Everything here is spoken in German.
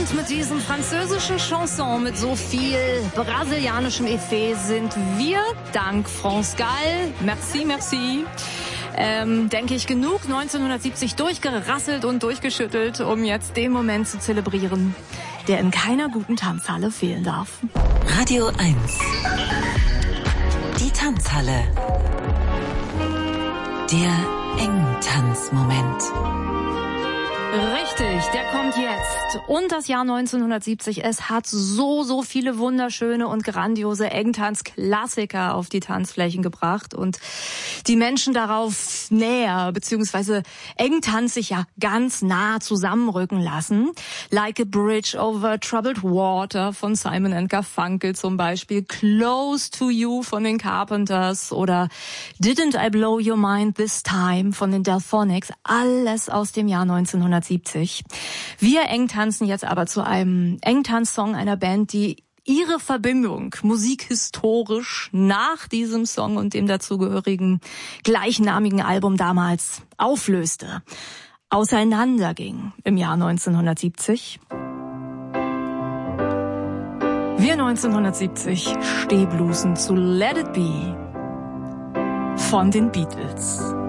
Und mit diesem französischen Chanson mit so viel brasilianischem Effet sind wir, dank France Gall, merci, denke ich, genug 1970 durchgerasselt und durchgeschüttelt, um jetzt den Moment zu zelebrieren, der in keiner guten Tanzhalle fehlen darf. Radio 1. Die Tanzhalle. Der Engtanzmoment. Richtig, der kommt jetzt. Und das Jahr 1970, es hat so viele wunderschöne und grandiose Engtanz-Klassiker auf die Tanzflächen gebracht und die Menschen darauf näher, beziehungsweise Engtanz sich ja ganz nah zusammenrücken lassen. Like a Bridge over Troubled Water von Simon & Garfunkel zum Beispiel, Close to You von den Carpenters oder Didn't I Blow Your Mind This Time von den Delphonics, alles aus dem Jahr 1970. Wir engtanzen jetzt aber zu einem Engtanz-Song einer Band, die ihre Verbindung musikhistorisch nach diesem Song und dem dazugehörigen gleichnamigen Album damals auflöste, auseinanderging im Jahr 1970. Wir 1970 stehblusen zu Let It Be von den Beatles.